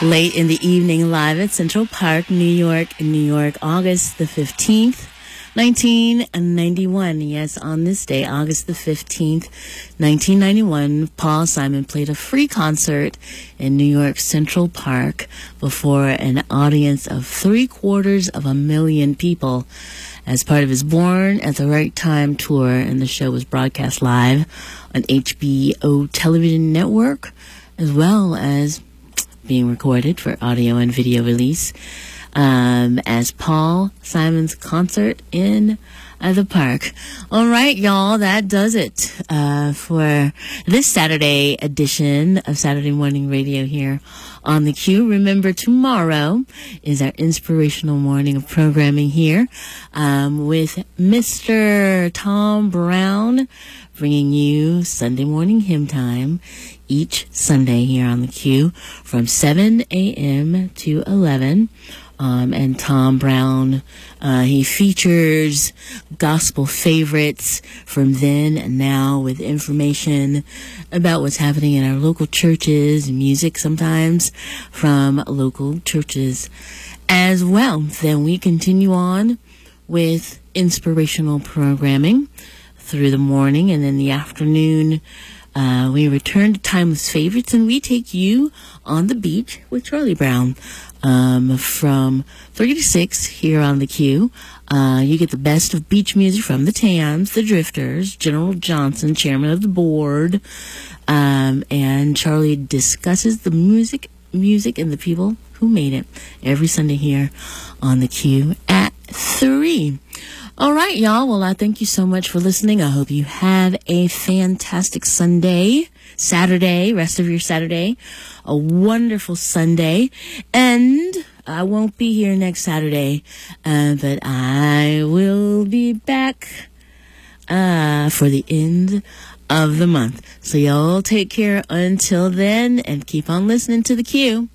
Late in the evening, live at Central Park, New York, August the 15th, 1991. Yes, on this day, August the 15th, 1991, Paul Simon played a free concert in New York Central Park before an audience of 750,000 people as part of his Born at the Right Time tour, and the show was broadcast live on HBO television network, as well as being recorded for audio and video release as Paul Simon's concert in the park. All right, y'all, that does it for this Saturday edition of Saturday Morning Radio here on the Q. Remember, tomorrow is our inspirational morning of programming here with Mr. Tom Brown, bringing you Sunday morning hymn time each Sunday here on the Q from 7 a.m. to 11. And Tom Brown, he features gospel favorites from then and now with information about what's happening in our local churches and music sometimes from local churches as well. Then we continue on with inspirational programming through the morning, and in the afternoon we return to Timeless Favorites, and we take you on the beach with Charlie Brown from 3 to 6 here on the Q. You get the best of beach music from the Tams, the Drifters, General Johnson, chairman of the board, and Charlie discusses the music and the people who made it every Sunday here on the Q at 3. All right, y'all. Well, I thank you so much for listening. I hope you have a fantastic Saturday, rest of your Saturday, a wonderful Sunday. And I won't be here next Saturday, but I will be back for the end of the month. So y'all take care until then, and keep on listening to the Q.